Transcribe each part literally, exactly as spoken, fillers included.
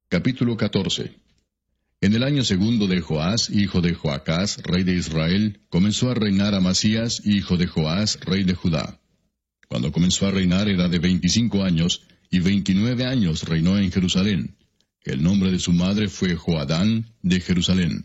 Capítulo catorce. En el año segundo de Joás, hijo de Joacás, rey de Israel, comenzó a reinar Amasías, hijo de Joás, rey de Judá. Cuando comenzó a reinar era de veinticinco años, y veintinueve años reinó en Jerusalén. El nombre de su madre fue Joadán, de Jerusalén.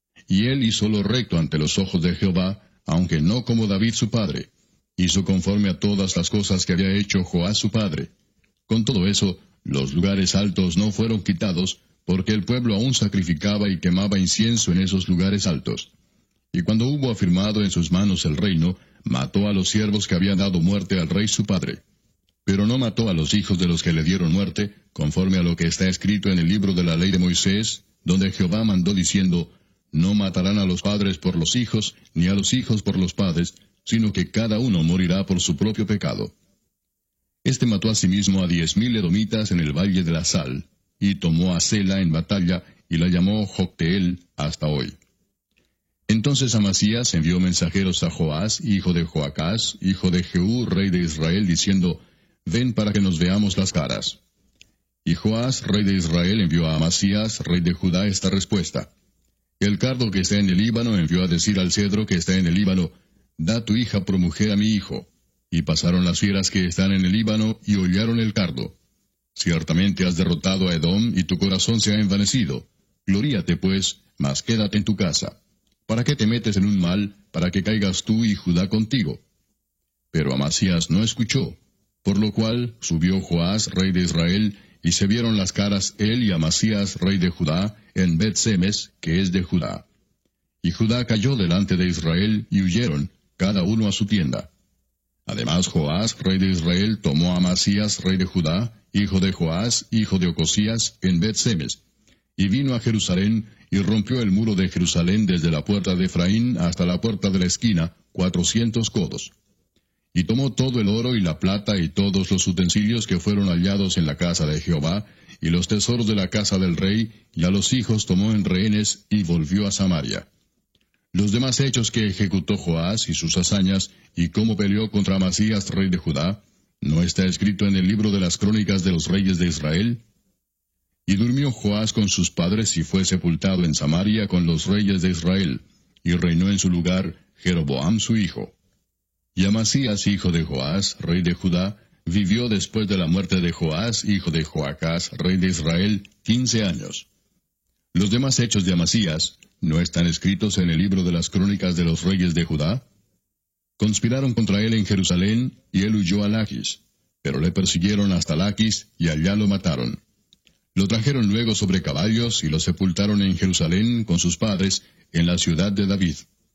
Y él hizo lo recto ante los ojos de Jehová, aunque no como David su padre. Hizo conforme a todas las cosas que había hecho Joás su padre. Con todo eso, los lugares altos no fueron quitados, porque el pueblo aún sacrificaba y quemaba incienso en esos lugares altos. Y cuando hubo afirmado en sus manos el reino, mató a los siervos que habían dado muerte al rey su padre. Pero no mató a los hijos de los que le dieron muerte, conforme a lo que está escrito en el libro de la ley de Moisés, donde Jehová mandó diciendo, no matarán a los padres por los hijos, ni a los hijos por los padres, sino que cada uno morirá por su propio pecado. Este mató asimismo a diez mil edomitas en el valle de la Sal, y tomó a Sela en batalla, y la llamó Jocteel hasta hoy. Entonces Amasías envió mensajeros a Joás, hijo de Joacás, hijo de Jehú, rey de Israel, diciendo, ven para que nos veamos las caras. Y Joás, rey de Israel, envió a Amasías, rey de Judá, esta respuesta. El cardo que está en el Líbano envió a decir al cedro que está en el Líbano, da tu hija por mujer a mi hijo. Y pasaron las fieras que están en el Líbano, y hollaron el cardo. Ciertamente has derrotado a Edom, y tu corazón se ha envanecido. Gloríate, pues, mas quédate en tu casa. ¿Para qué te metes en un mal, para que caigas tú y Judá contigo? Pero Amasías no escuchó, por lo cual subió Joás, rey de Israel, y se vieron las caras él y Amasías, rey de Judá, en Bet-Semes, que es de Judá. Y Judá cayó delante de Israel, y huyeron, cada uno a su tienda. Además Joás, rey de Israel, tomó a Amasías, rey de Judá, hijo de Joás, hijo de Ocosías, en Bet-Semes, y vino a Jerusalén, y rompió el muro de Jerusalén desde la puerta de Efraín hasta la puerta de la esquina, cuatrocientos codos. Y tomó todo el oro y la plata y todos los utensilios que fueron hallados en la casa de Jehová, y los tesoros de la casa del rey, y a los hijos tomó en rehenes, y volvió a Samaria. Los demás hechos que ejecutó Joás y sus hazañas, y cómo peleó contra Amasías, rey de Judá, ¿no está escrito en el libro de las crónicas de los reyes de Israel? Y durmió Joás con sus padres y fue sepultado en Samaria con los reyes de Israel, y reinó en su lugar Jeroboam su hijo. Y Amasías, hijo de Joás, rey de Judá, vivió después de la muerte de Joás, hijo de Joacás, rey de Israel, quince años. Los demás hechos de Amasías, ¿no están escritos en el libro de las crónicas de los reyes de Judá? Conspiraron contra él en Jerusalén, y él huyó a Laquis, pero le persiguieron hasta Laquis, y allá lo mataron. Lo trajeron luego sobre caballos, y lo sepultaron en Jerusalén con sus padres, en la ciudad de David.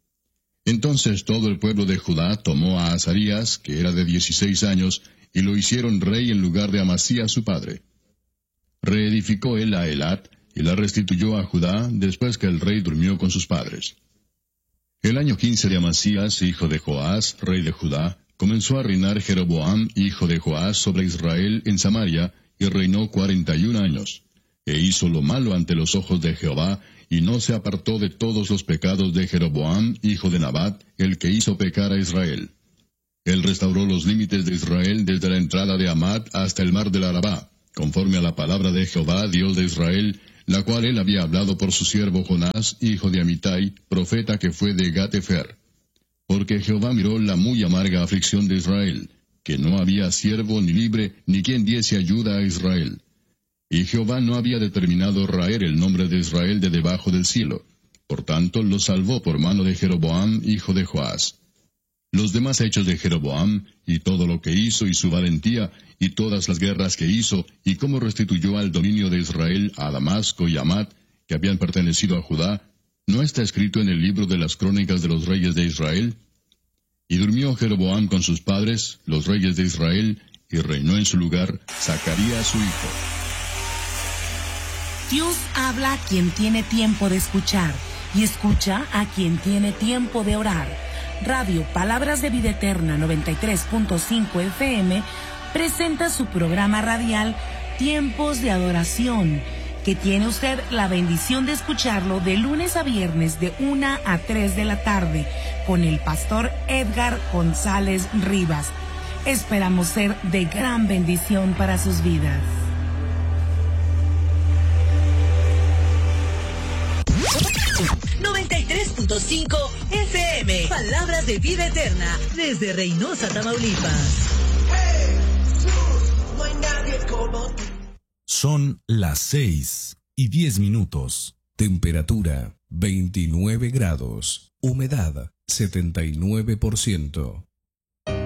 Entonces todo el pueblo de Judá tomó a Azarías, que era de dieciséis años, y lo hicieron rey en lugar de Amasías su padre. Reedificó él a Elat, y la restituyó a Judá, después que el rey durmió con sus padres. El año quince de Amasías, hijo de Joás, rey de Judá, comenzó a reinar Jeroboam, hijo de Joás, sobre Israel en Samaria, y reinó cuarenta y un años. E hizo lo malo ante los ojos de Jehová, y no se apartó de todos los pecados de Jeroboam, hijo de Nabat, el que hizo pecar a Israel. Él restauró los límites de Israel desde la entrada de Amat hasta el mar del Arabá, conforme a la palabra de Jehová, Dios de Israel, la cual él había hablado por su siervo Jonás, hijo de Amitai, profeta que fue de Gat-Efer. Porque Jehová miró la muy amarga aflicción de Israel, que no había siervo ni libre, ni quien diese ayuda a Israel. Y Jehová no había determinado raer el nombre de Israel de debajo del cielo. Por tanto, lo salvó por mano de Jeroboam, hijo de Joás. Los demás hechos de Jeroboam, y todo lo que hizo, y su valentía, y todas las guerras que hizo, y cómo restituyó al dominio de Israel a Damasco y Amat, que habían pertenecido a Judá, ¿no está escrito en el libro de las crónicas de los reyes de Israel? Y durmió Jeroboam con sus padres, los reyes de Israel, y reinó en su lugar Zacarías su hijo. Dios habla a quien tiene tiempo de escuchar, y escucha a quien tiene tiempo de orar. Radio Palabras de Vida Eterna noventa y tres punto cinco F M presenta su programa radial Tiempos de Adoración, que tiene usted la bendición de escucharlo de lunes a viernes de una a tres de la tarde con el pastor Edgar González Rivas. Esperamos ser de gran bendición para sus vidas. punto cinco F M. Palabras de vida eterna desde Reynosa, Tamaulipas. Son las seis y diez minutos. Temperatura veintinueve grados. Humedad setenta y nueve por ciento.